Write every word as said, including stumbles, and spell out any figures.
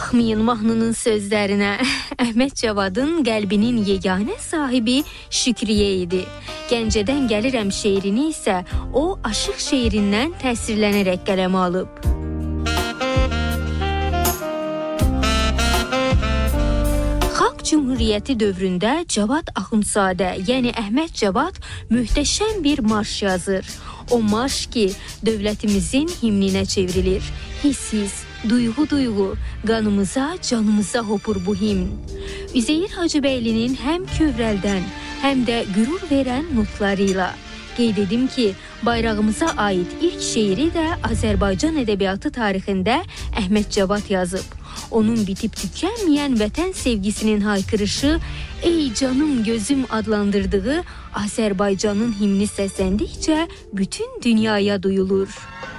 Baxmayın mahnının sözlərinə. Əhməd Cavadın qəlbinin yeganə sahibi Şükriyə idi. Gəncədən gəlirəm şeirini isə o aşıq şeirindən təsirlənərək qələmə alıb. Xalq Cümhuriyyəti dövründə Cavad Axundzadə, yəni Əhməd Cavad möhtəşəm bir marş yazır. O marş ki, dövlətimizin himninə çevrilir. Hiss-hiss, duyğu-duyğu, qanımıza, canımıza hopur bu himn. Üzeyir Hacıbəylinin həm kövrəldən, həm də qürur verən notlarıyla. Qeyd edim ki, bayrağımıza aid ilk şeiri də Azərbaycan ədəbiyyatı tarixində Əhməd Cavad yazıb. Onun bitib tükənməyən vətən sevgisinin haykırışı "Ey canım gözüm" adlandırdığı Azərbaycanın himni səsləndikcə bütün dünyaya duyulur.